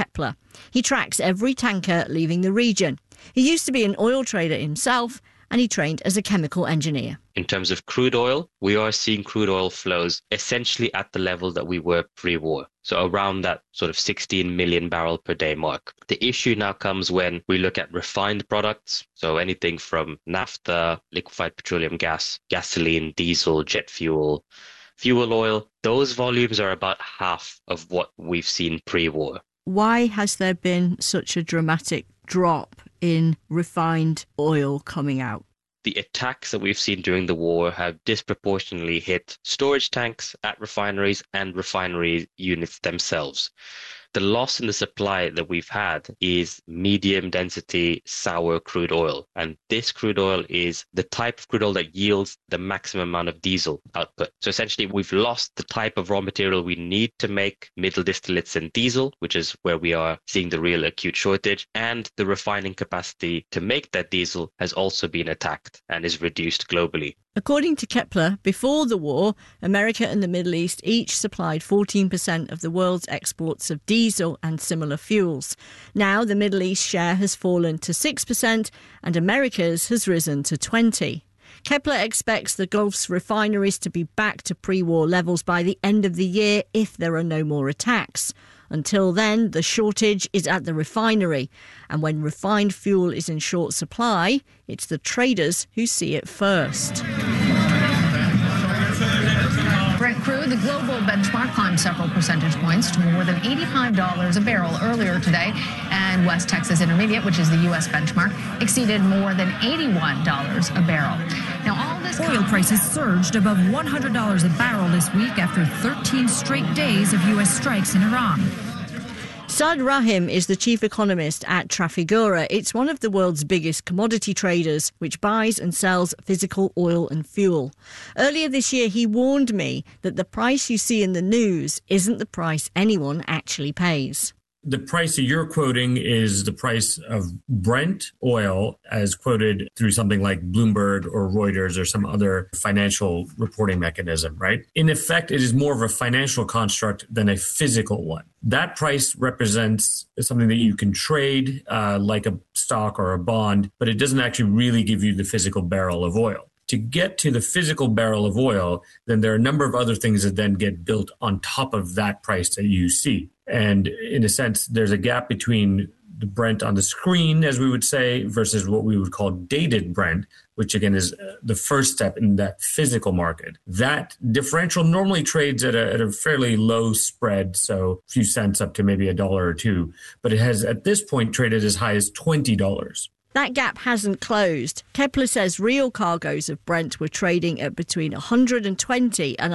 Kepler. He tracks every tanker leaving the region. He used to be an oil trader himself, and he trained as a chemical engineer. In terms of crude oil, we are seeing crude oil flows essentially at the level that we were pre-war. So around that sort of 16 million barrel per day mark. The issue now comes when we look at refined products. So anything from naphtha, liquefied petroleum gas, gasoline, diesel, jet fuel, fuel oil. Those volumes are about half of what we've seen pre-war. Why has there been such a dramatic drop in refined oil coming out? The attacks that we've seen during the war have disproportionately hit storage tanks at refineries and refinery units themselves. The loss in the supply that we've had is medium density sour crude oil. And this crude oil is the type of crude oil that yields the maximum amount of diesel output. So essentially, we've lost the type of raw material we need to make middle distillates and diesel, which is where we are seeing the real acute shortage. And the refining capacity to make that diesel has also been attacked and is reduced globally. According to Kepler, before the war, America and the Middle East each supplied 14% of the world's exports of diesel and similar fuels. Now the Middle East share has fallen to 6% and America's has risen to 20%. Kepler expects the Gulf's refineries to be back to pre-war levels by the end of the year if there are no more attacks. Until then, the shortage is at the refinery. And when refined fuel is in short supply, it's the traders who see it first. Brent crude, the global benchmark, climbed several percentage points to more than $85 a barrel earlier today. And West Texas Intermediate, which is the U.S. benchmark, exceeded more than $81 a barrel. Now, all this oil prices surged above $100 a barrel this week after 13 straight days of U.S. strikes in Iran. Saad Rahim is the chief economist at Trafigura. It's one of the world's biggest commodity traders, which buys and sells physical oil and fuel. Earlier this year, he warned me that the price you see in the news isn't the price anyone actually pays. The price that you're quoting is the price of Brent oil as quoted through something like Bloomberg or Reuters or some other financial reporting mechanism, right? In effect, it is more of a financial construct than a physical one. That price represents something that you can trade like a stock or a bond, but it doesn't actually really give you the physical barrel of oil. To get to the physical barrel of oil, then there are a number of other things that then get built on top of that price that you see. And in a sense, there's a gap between the Brent on the screen, as we would say, versus what we would call dated Brent, which again is the first step in that physical market. That differential normally trades at a fairly low spread, so a few cents up to maybe $1 or $2, but it has at this point traded as high as $20. That gap hasn't closed. Kepler says real cargoes of Brent were trading at between $120 and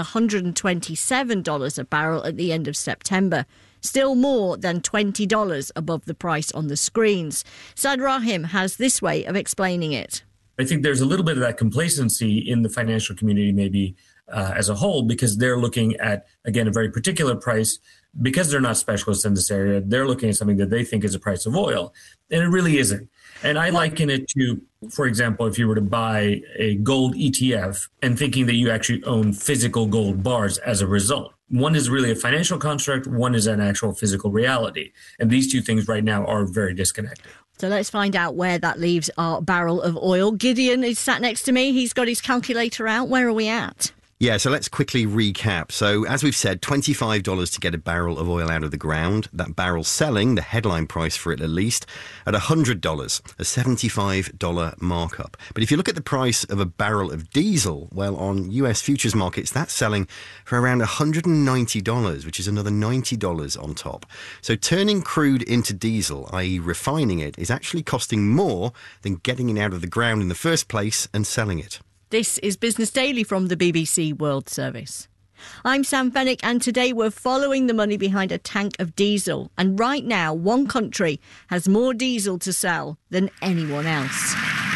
$127 a barrel at the end of September. Still more than $20 above the price on the screens. Saad Rahim has this way of explaining it. I think there's a little bit of that complacency in the financial community maybe as a whole, because they're looking at, again, a very particular price. Because they're not specialists in this area, they're looking at something that they think is the price of oil, and it really isn't. And I liken it to, for example, if you were to buy a gold ETF and thinking that you actually own physical gold bars as a result. One is really a financial construct, one is an actual physical reality. And these two things right now are very disconnected. So let's find out where that leaves our barrel of oil. Gideon is sat next to me. He's got his calculator out. Where are we at? Yeah, so let's quickly recap. So as we've said, $25 to get a barrel of oil out of the ground. That barrel selling, the headline price for it at least, at $100, a $75 markup. But if you look at the price of a barrel of diesel, well, on US futures markets, that's selling for around $190, which is another $90 on top. So turning crude into diesel, i.e. refining it, is actually costing more than getting it out of the ground in the first place and selling it. This is Business Daily from the BBC World Service. I'm Sam Fennick, and today we're following the money behind a tank of diesel. And right now, one country has more diesel to sell than anyone else.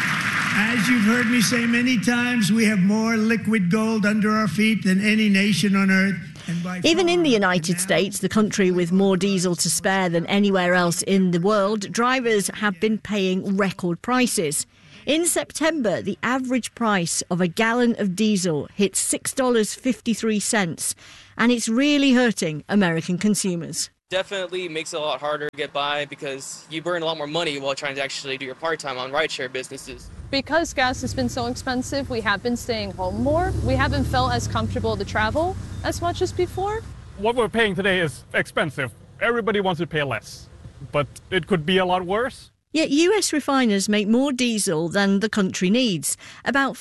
As you've heard me say many times, we have more liquid gold under our feet than any nation on earth. Even in the United States, the country with more diesel to spare than anywhere else in the world, drivers have been paying record prices. In September, the average price of a gallon of diesel hit $6.53, and it's really hurting American consumers. Definitely makes it a lot harder to get by because you burn a lot more money while trying to actually do your part-time on rideshare businesses. Because gas has been so expensive, we have been staying home more. We haven't felt as comfortable to travel as much as before. What we're paying today is expensive. Everybody wants to pay less, but it could be a lot worse. Yet US refiners make more diesel than the country needs, about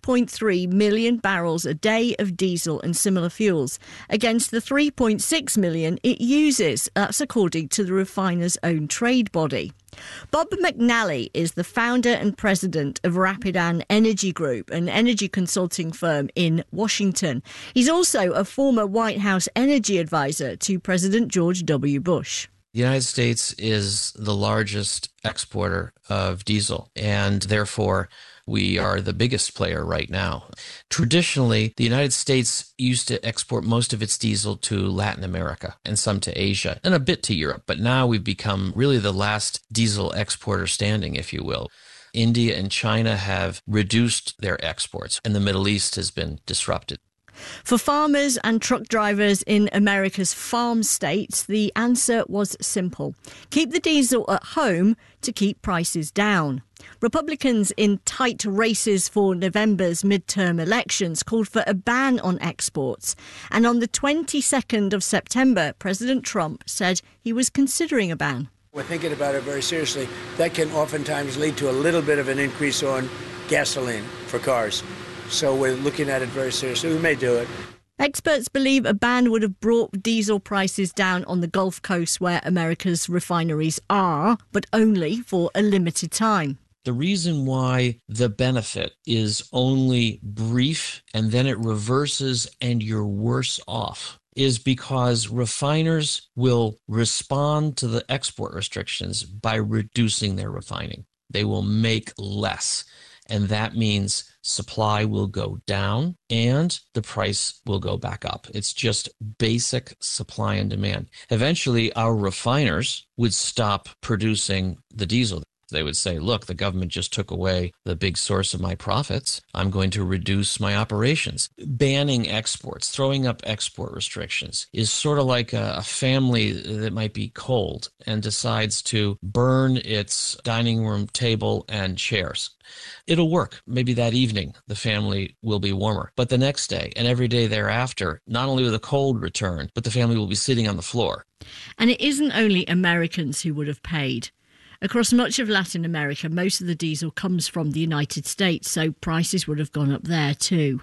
5.3 million barrels a day of diesel and similar fuels, against the 3.6 million it uses. That's according to the refiner's own trade body. Bob McNally is the founder and president of Rapidan Energy Group, an energy consulting firm in Washington. He's also a former White House energy advisor to President George W. Bush. The United States is the largest exporter of diesel, and therefore we are the biggest player right now. Traditionally, the United States used to export most of its diesel to Latin America and some to Asia and a bit to Europe, but now we've become really the last diesel exporter standing, if you will. India and China have reduced their exports, and the Middle East has been disrupted. For farmers and truck drivers in America's farm states, the answer was simple. Keep the diesel at home to keep prices down. Republicans in tight races for November's midterm elections called for a ban on exports. And on the 22nd of September, President Trump said he was considering a ban. We're thinking about it very seriously. That can oftentimes lead to a little bit of an increase on gasoline for cars. So we're looking at it very seriously. We may do it. Experts believe a ban would have brought diesel prices down on the Gulf Coast where America's refineries are, but only for a limited time. The reason why the benefit is only brief and then it reverses and you're worse off is because refiners will respond to the export restrictions by reducing their refining. They will make less. And that means supply will go down and the price will go back up. It's just basic supply and demand. Eventually, our refiners would stop producing the diesel. They would say, look, the government just took away the big source of my profits. I'm going to reduce my operations. Banning exports, throwing up export restrictions is sort of like a family that might be cold and decides to burn its dining room table and chairs. It'll work. Maybe that evening the family will be warmer. But the next day and every day thereafter, not only will the cold return, but the family will be sitting on the floor. And it isn't only Americans who would have paid. Across much of Latin America, most of the diesel comes from the United States, so prices would have gone up there too.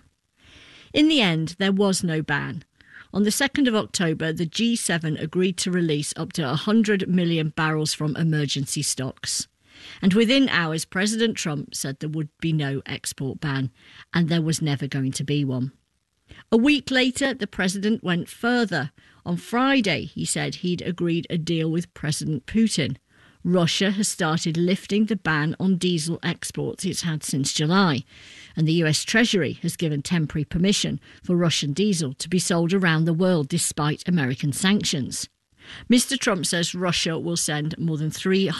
In the end, there was no ban. On the 2nd of October, the G7 agreed to release up to 100 million barrels from emergency stocks. And within hours, President Trump said there would be no export ban, and there was never going to be one. A week later, the president went further. On Friday, he said he'd agreed a deal with President Putin. Russia has started lifting the ban on diesel exports it's had since July, and the US Treasury has given temporary permission for Russian diesel to be sold around the world despite American sanctions. Mr. Trump says Russia will send more than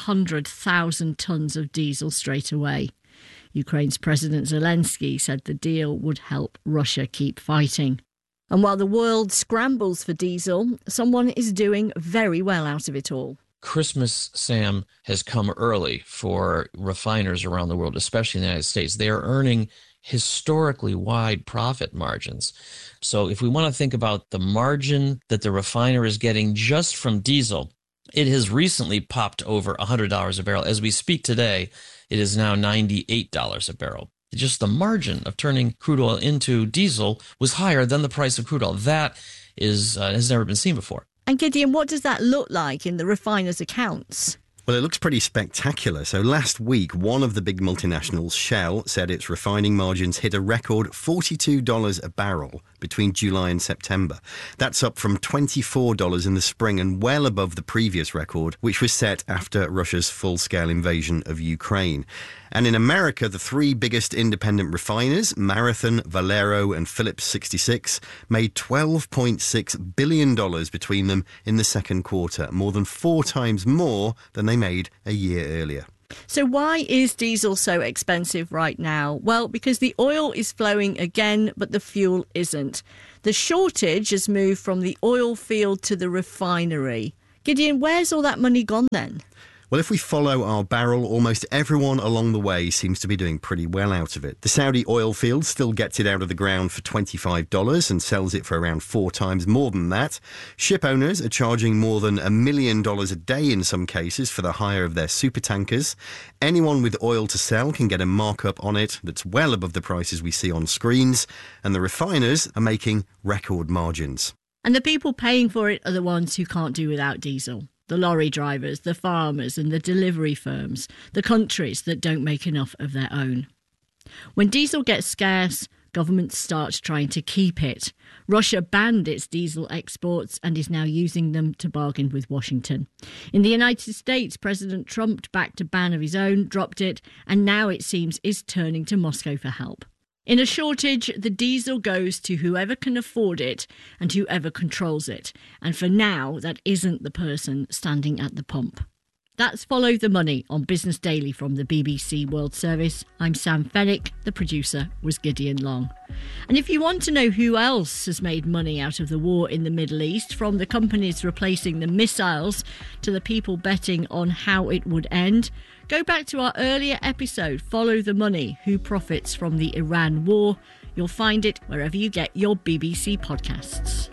300,000 tons of diesel straight away. Ukraine's President Zelensky said the deal would help Russia keep fighting. And while the world scrambles for diesel, someone is doing very well out of it all. Christmas, Sam, has come early for refiners around the world, especially in the United States. They are earning historically wide profit margins. So if we want to think about the margin that the refiner is getting just from diesel, it has recently popped over $100 a barrel. As we speak today, it is now $98 a barrel. Just the margin of turning crude oil into diesel was higher than the price of crude oil. That has never been seen before. And Gideon, what does that look like in the refiners' accounts? Well, it looks pretty spectacular. So last week, one of the big multinationals, Shell, said its refining margins hit a record $42 a barrel between July and September. That's up from $24 in the spring and well above the previous record, which was set after Russia's full-scale invasion of Ukraine. And in America, the three biggest independent refiners, Marathon, Valero and Phillips 66, made $12.6 billion between them in the second quarter, more than 4 times more than they made a year earlier. So why is diesel so expensive right now? Well, because the oil is flowing again, but the fuel isn't. The shortage has moved from the oil field to the refinery. Gideon, where's all that money gone then? Well, if we follow our barrel, almost everyone along the way seems to be doing pretty well out of it. The Saudi oil field still gets it out of the ground for $25 and sells it for around 4 times more than that. Ship owners are charging more than $1 million a day in some cases for the hire of their supertankers. Anyone with oil to sell can get a markup on it that's well above the prices we see on screens, and the refiners are making record margins. And the people paying for it are the ones who can't do without diesel. The lorry drivers, the farmers and the delivery firms, the countries that don't make enough of their own. When diesel gets scarce, governments start trying to keep it. Russia banned its diesel exports and is now using them to bargain with Washington. In the United States, President Trump backed a ban of his own, dropped it, and now it seems is turning to Moscow for help. In a shortage, the diesel goes to whoever can afford it and whoever controls it. And for now, that isn't the person standing at the pump. That's Follow the Money on Business Daily from the BBC World Service. I'm Sam Fennick. The producer was Gideon Long. And if you want to know who else has made money out of the war in the Middle East, from the companies replacing the missiles to the people betting on how it would end, go back to our earlier episode, Follow the Money, Who Profits from the Iran War. You'll find it wherever you get your BBC podcasts.